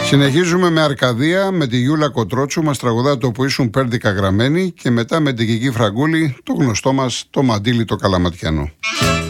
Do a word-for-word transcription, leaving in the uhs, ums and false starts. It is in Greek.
Συνεχίζουμε με Αρκαδία, με τη Γιούλα Κοτρότσου, μας τραγουδά το που ήσουν πέρδικα γραμμένη και μετά με την Κική Φραγκούλη, το γνωστό μας το μαντίλι το καλαματιανό.